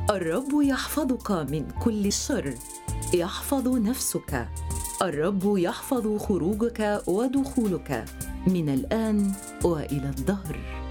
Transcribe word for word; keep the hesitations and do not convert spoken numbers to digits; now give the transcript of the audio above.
الرب يحفظك من كل شر، يحفظ نفسك. الرب يحفظ خروجك ودخولك من الآن وإلى الدهر.